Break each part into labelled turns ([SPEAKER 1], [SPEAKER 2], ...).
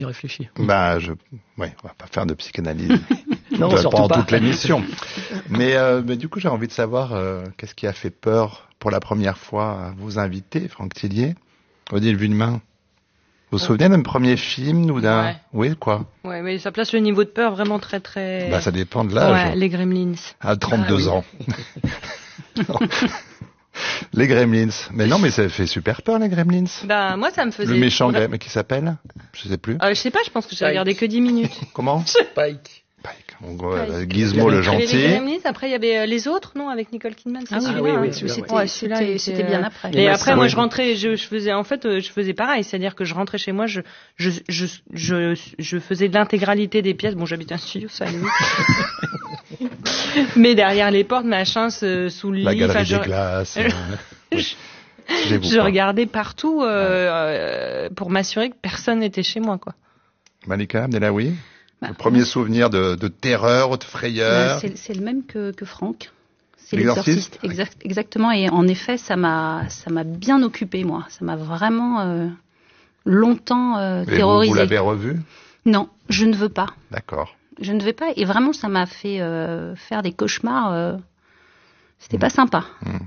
[SPEAKER 1] y réfléchis.
[SPEAKER 2] Bah, ouais, on va pas faire de psychanalyse
[SPEAKER 1] Non, surtout
[SPEAKER 2] pendant
[SPEAKER 1] pas.
[SPEAKER 2] toute l'émission. Mais du coup, j'ai envie de savoir qu'est-ce qui a fait peur pour la première fois à vous inviter, Franck Tillier, Odile Vuillemin. Vous vous souvenez d'un premier film ou d'un...
[SPEAKER 3] Ouais.
[SPEAKER 2] Oui, quoi?
[SPEAKER 3] Ouais, mais ça place le niveau de peur vraiment très très...
[SPEAKER 2] Bah, ça dépend de l'âge.
[SPEAKER 3] Ouais, les Gremlins.
[SPEAKER 2] À 32
[SPEAKER 1] oui.
[SPEAKER 2] ans. Non. Les Gremlins. Mais non, mais ça fait super peur, les Gremlins.
[SPEAKER 3] Bah, moi, ça me faisait...
[SPEAKER 2] Le méchant Gremlin qui s'appelle? Je sais plus.
[SPEAKER 3] Je sais pas, je pense que j'ai
[SPEAKER 1] Spike.
[SPEAKER 3] regardé que 10 minutes.
[SPEAKER 2] Comment?
[SPEAKER 1] Spike.
[SPEAKER 2] Spike. En gros,
[SPEAKER 3] Spike.
[SPEAKER 2] Gizmo le
[SPEAKER 3] Il y avait les
[SPEAKER 2] gentil.
[SPEAKER 3] Gremlins, après il y avait les autres, non, avec Nicole Kidman. C'est
[SPEAKER 1] Ah
[SPEAKER 3] celui-là,
[SPEAKER 1] oui,
[SPEAKER 3] hein.
[SPEAKER 1] oui, celui-là,
[SPEAKER 3] Ouais, celui-là, il
[SPEAKER 4] C'était
[SPEAKER 3] était-
[SPEAKER 4] bien après.
[SPEAKER 3] Et
[SPEAKER 1] Mais
[SPEAKER 3] après,
[SPEAKER 1] ça,
[SPEAKER 3] moi,
[SPEAKER 1] oui.
[SPEAKER 3] je rentrais, je faisais pareil, c'est-à-dire que je rentrais chez moi, je faisais de l'intégralité des pièces. Bon, j'habite un studio, ça, à la limite. Mais derrière les portes, machin, sous le lit.
[SPEAKER 2] La galerie
[SPEAKER 3] enfin,
[SPEAKER 2] des glaces. Oui.
[SPEAKER 3] je regardais partout pour m'assurer que personne n'était chez moi, quoi.
[SPEAKER 2] Malika Abdelawi,
[SPEAKER 4] Bah,
[SPEAKER 2] le premier souvenir de terreur ou de frayeur.
[SPEAKER 4] C'est le même que Franck. C'est
[SPEAKER 2] L'exorciste.
[SPEAKER 4] Exactement. Et en effet, ça m'a bien occupé, moi. Ça m'a vraiment longtemps
[SPEAKER 2] Et
[SPEAKER 4] terrorisé.
[SPEAKER 2] vous l'avez revu?
[SPEAKER 4] Non, je ne veux pas.
[SPEAKER 2] D'accord.
[SPEAKER 4] Je ne vais pas. Et vraiment, ça m'a fait faire des cauchemars. C'était pas sympa.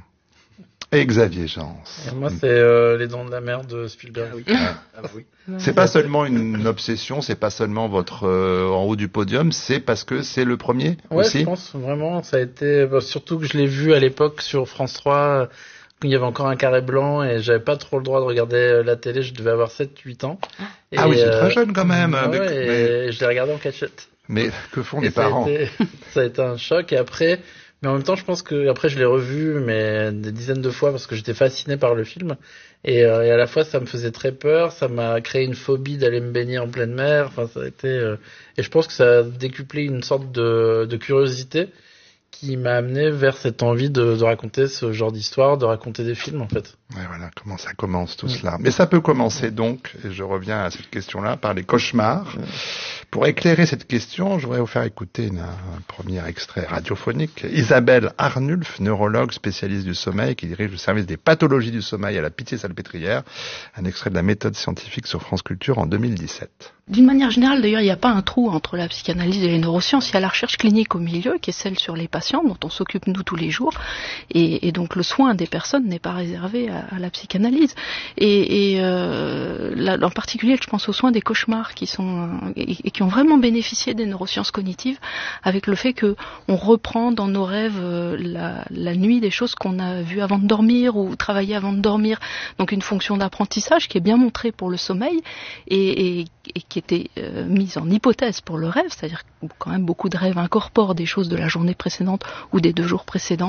[SPEAKER 2] Et Xavier Jean.
[SPEAKER 5] Et moi, c'est Les Dents de la Mer de Spielberg.
[SPEAKER 2] C'est pas seulement une obsession, c'est pas seulement votre en haut du podium, c'est parce que c'est le premier
[SPEAKER 5] Ouais,
[SPEAKER 2] aussi.
[SPEAKER 5] je pense vraiment, ça a été surtout que je l'ai vu à l'époque sur France 3 quand il y avait encore un carré blanc et j'avais pas trop le droit de regarder la télé, je devais avoir 7-8 ans.
[SPEAKER 2] Ah oui, c'est très jeune quand même.
[SPEAKER 5] Ouais, et je l'ai regardé en cachette.
[SPEAKER 2] Mais que font
[SPEAKER 5] Et
[SPEAKER 2] les parents?
[SPEAKER 5] ça a été un choc et après, mais en même temps, je pense que après je l'ai revu mais des dizaines de fois parce que j'étais fasciné par le film et à la fois ça me faisait très peur, ça m'a créé une phobie d'aller me baigner en pleine mer. Enfin, ça a été et je pense que ça a décuplé une sorte de curiosité qui m'a amené vers cette envie de raconter ce genre d'histoire, de raconter des films en fait.
[SPEAKER 2] Ouais, voilà comment ça commence tout cela. Mais ça peut commencer donc, et je reviens à cette question-là, par les cauchemars. Pour éclairer cette question, je voudrais vous faire écouter un premier extrait radiophonique. Isabelle Arnulf, neurologue spécialiste du sommeil, qui dirige le service des pathologies du sommeil à la Pitié-Salpêtrière. Un extrait de la méthode scientifique sur France Culture en 2017.
[SPEAKER 6] D'une manière générale, d'ailleurs, il n'y a pas un trou entre la psychanalyse et les neurosciences. Il y a la recherche clinique au milieu, qui est celle sur les patients, dont on s'occupe nous tous les jours. Et donc le soin des personnes n'est pas réservé à la psychanalyse. Là, en particulier, je pense aux soins des cauchemars qui ont vraiment bénéficié des neurosciences cognitives, avec le fait que on reprend dans nos rêves la nuit des choses qu'on a vues avant de dormir ou travaillées avant de dormir. Donc une fonction d'apprentissage qui est bien montrée pour le sommeil et qui était mise en hypothèse pour le rêve, c'est-à-dire que quand même beaucoup de rêves incorporent des choses de la journée précédente ou des 2 jours précédents.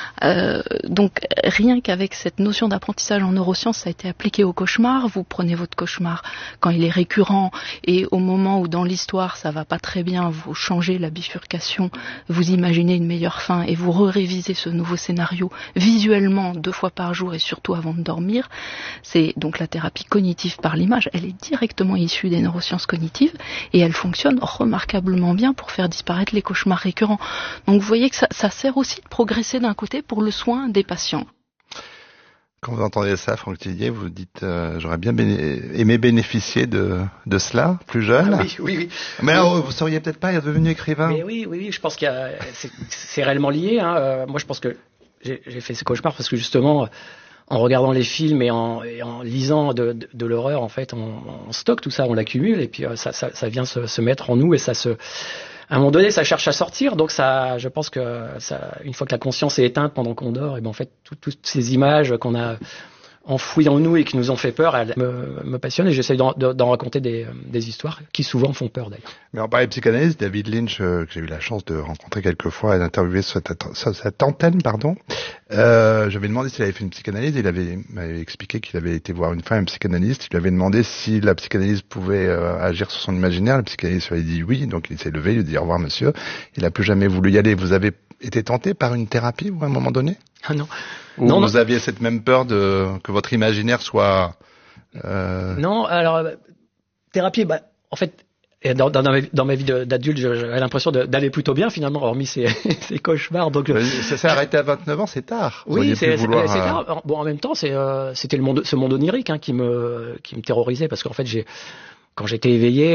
[SPEAKER 6] Donc rien qu'avec cette notion d'apprentissage en neurosciences, ça a été appliqué au cauchemar. Vous prenez votre cauchemar quand il est récurrent et au moment où dans l'histoire ça va pas très bien, vous changez la bifurcation, vous imaginez une meilleure fin et vous révisez ce nouveau scénario visuellement 2 fois par jour et surtout avant de dormir. C'est donc la thérapie cognitive par l'image, elle est directement issue des neurosciences cognitives et elle fonctionne remarquablement bien pour faire disparaître les cauchemars récurrents. Donc vous voyez que ça sert aussi de progresser d'un côté pour le soin des patients.
[SPEAKER 2] Quand vous entendez ça, Franck Tillier, vous dites j'aurais bien aimé bénéficier de cela, plus jeune.
[SPEAKER 1] Ah, oui.
[SPEAKER 2] Mais vous seriez peut-être pas devenu écrivain.
[SPEAKER 1] Mais oui, je pense qu'il y a, c'est réellement lié. Moi, je pense que j'ai fait ce cauchemar parce que justement, en regardant les films et en lisant de l'horreur, en fait, on stocke tout ça, on l'accumule et puis ça vient se mettre en nous et à un moment donné, ça cherche à sortir. Donc je pense que une fois que la conscience est éteinte pendant qu'on dort, et ben en fait, toutes ces images qu'on a enfouies en nous et qui nous ont fait peur, elles me passionnent et j'essaie d'en raconter des histoires qui souvent font peur d'ailleurs.
[SPEAKER 2] Mais en parlant de psychanalyse, David Lynch, que j'ai eu la chance de rencontrer quelques fois et d'interviewer sur cette antenne, je lui ai demandé s'il avait fait une psychanalyse. Il m'avait expliqué qu'il avait été voir une fois un psychanalyste. Il lui avait demandé si la psychanalyse pouvait agir sur son imaginaire. Le psychanalyste lui a dit oui, donc il s'est levé, il lui a dit au revoir monsieur. Il n'a plus jamais voulu y aller. Vous avez été tenté par une thérapie ou à un moment donné?
[SPEAKER 1] Ah non.
[SPEAKER 2] Ou
[SPEAKER 1] non,
[SPEAKER 2] vous aviez cette même peur que votre imaginaire soit...
[SPEAKER 1] Non, alors, thérapie, en fait, dans ma vie d'adulte, j'avais l'impression d'aller plutôt bien finalement, hormis ces cauchemars. Donc,
[SPEAKER 2] ça s'est arrêté à 29 ans, c'est tard.
[SPEAKER 1] Oui, c'est tard. Bon, en même temps, c'était ce monde onirique qui me terrorisait parce qu'en fait, quand j'étais éveillé,